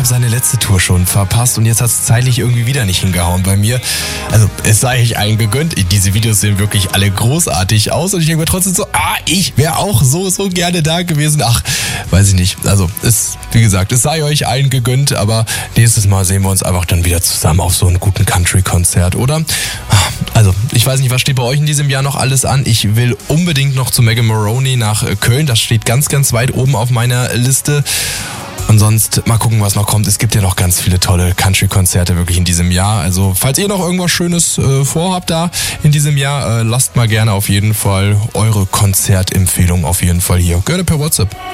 habe seine letzte Tour schon verpasst und jetzt hat es zeitlich irgendwie wieder nicht hingehauen bei mir. Also es sei euch allen gegönnt. Diese Videos sehen wirklich alle großartig aus und ich denke mir trotzdem so, ich wäre auch so gerne da gewesen. Ach, weiß ich nicht. Also wie gesagt, es sei euch allen gegönnt, aber nächstes Mal sehen wir uns einfach dann wieder zusammen auf so einem guten Country-Konzert, oder? Also, ich weiß nicht, was steht bei euch in diesem Jahr noch alles an. Ich will unbedingt noch zu Megan Moroney nach Köln. Das steht ganz weit oben auf meiner Liste. Und sonst mal gucken, was noch kommt. Es gibt ja noch ganz viele tolle Country-Konzerte wirklich in diesem Jahr. Also, falls ihr noch irgendwas Schönes vorhabt da in diesem Jahr, lasst mal gerne auf jeden Fall eure Konzertempfehlung auf jeden Fall hier. Gerne per WhatsApp.